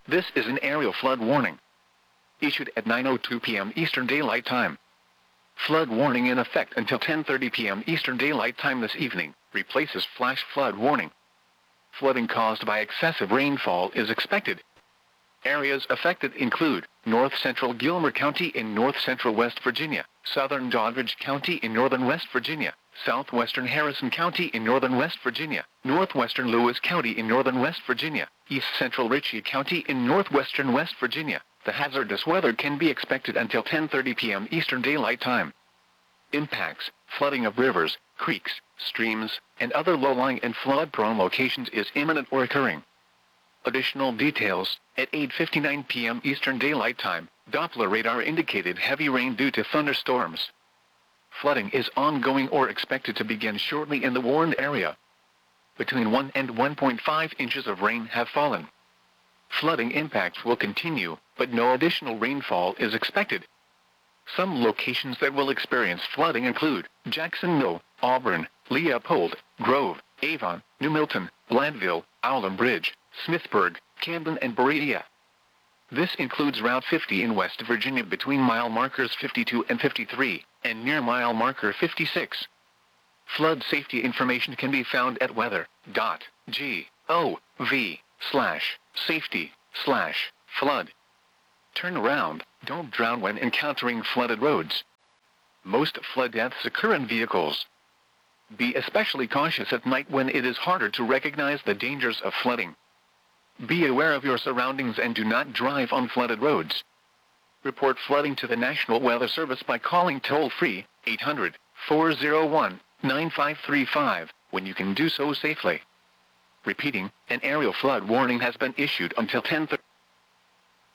This is an aerial flood warning. Issued at 9:02 p.m. Eastern Daylight Time. Flood warning in effect until 10:30 p.m. Eastern Daylight Time this evening, replaces flash flood warning. Flooding caused by excessive rainfall is expected. Areas affected include north-central Gilmer County in north-central West Virginia, southern Doddridge County in northern West Virginia, southwestern Harrison County in northern West Virginia, northwestern Lewis County in northern West Virginia, east-central Ritchie County in northwestern West Virginia. The hazardous weather can be expected until 10:30 p.m. Eastern Daylight Time. Impacts: flooding of rivers, creeks, streams, and other low-lying and flood-prone locations is imminent or occurring. Additional details: at 8:59 p.m. Eastern Daylight Time, Doppler radar indicated heavy rain due to thunderstorms. Flooding is ongoing or expected to begin shortly in the warned area. Between 1 and 1.5 inches of rain have fallen. Flooding impacts will continue, but no additional rainfall is expected. Some locations that will experience flooding include Jacksonville, Auburn, Leopold, Grove, Avon, New Milton, Blandville, Owlum Bridge, Smithburg, Camden and Berea. This includes Route 50 in West Virginia between mile markers 52 and 53, and near mile marker 56. Flood safety information can be found at weather.gov/safety/flood. Turn around, don't drown when encountering flooded roads. Most flood deaths occur in vehicles. Be especially cautious at night when it is harder to recognize the dangers of flooding. Be aware of your surroundings and do not drive on flooded roads. Report flooding to the National Weather Service by calling toll-free 800-401-9535 when you can do so safely. Repeating, an aerial flood warning has been issued until 10:30.